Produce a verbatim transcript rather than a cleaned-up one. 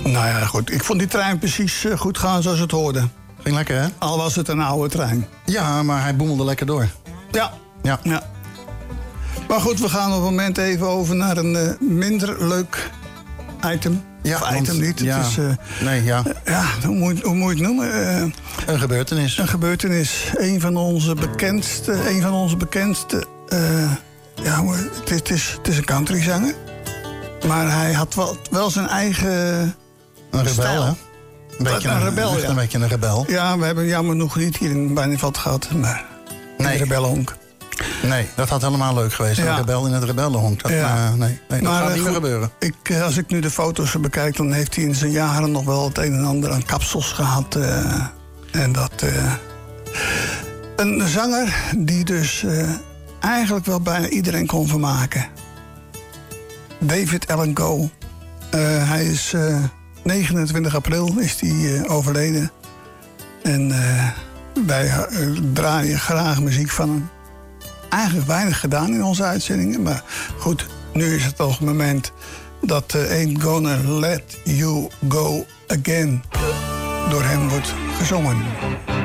Nou ja, goed. Ik vond die trein precies uh, goed gaan zoals het hoorde. Ging lekker, hè? Al was het een oude trein. Ja, maar hij boemelde lekker door. Ja. Ja. ja. Maar goed, we gaan op het moment even over naar een uh, minder leuk item. Ja, of item want, niet. Ja, het is, uh, nee, ja. Uh, ja, hoe moet, hoe moet je het noemen? Uh, een gebeurtenis. Een gebeurtenis. Een van onze bekendste... Een van onze bekendste... Uh, ja, het is, het, is, het is een countryzanger. Maar hij had wel, wel zijn eigen Een rebel, stijl. hè? Een beetje een, een rebel, ja. Een beetje een rebel. Ja, we hebben jammer genoeg niet hier in Barneveld gehad. Maar nee. Een rebellenhonk. Nee, dat had helemaal leuk geweest. Ja. Een rebel in het rebellenhonk. Dat, ja. uh, nee, nee, dat maar, gaat niet goed, meer gebeuren. Ik, als ik nu de foto's bekijk, dan heeft hij in zijn jaren nog wel het een en ander aan kapsels gehad. Uh, en dat... Uh, een zanger die dus uh, eigenlijk wel bijna iedereen kon vermaken. David Allan Coe. Uh, hij is uh, negenentwintig april is hij uh, overleden. En uh, wij uh, draaien graag muziek van hem. Eigenlijk weinig gedaan in onze uitzendingen. Maar goed, nu is het toch het moment dat uh, Ain't Gonna Let You Go Again door hem wordt gezongen.